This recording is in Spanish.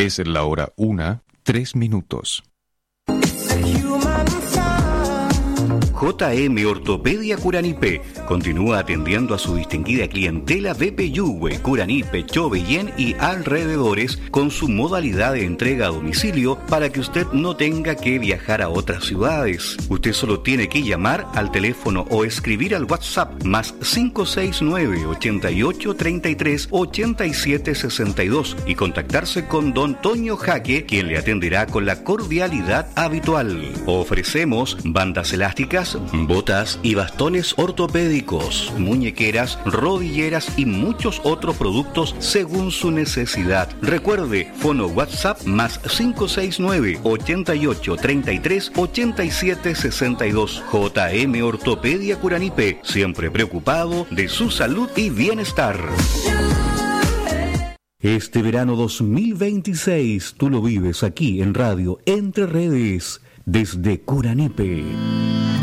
Es la hora 1:03. JM Ortopedia Curanipe continúa atendiendo a su distinguida clientela de Peyúgue, Curanipe, Chobellén y alrededores con su modalidad de entrega a domicilio para que usted no tenga que viajar a otras ciudades. Usted solo tiene que llamar al teléfono o escribir al WhatsApp más 569 88 33 87 62 y contactarse con Don Toño Jaque, quien le atenderá con la cordialidad habitual. Ofrecemos bandas elásticas, botas y bastones ortopédicos, muñequeras, rodilleras y muchos otros productos según su necesidad. Recuerde, fono WhatsApp más 569 88 33 87 62. JM Ortopedia Curanipe, siempre preocupado de su salud y bienestar. Este verano 2026 tú lo vives aquí en Radio Entre Redes desde Curanipe.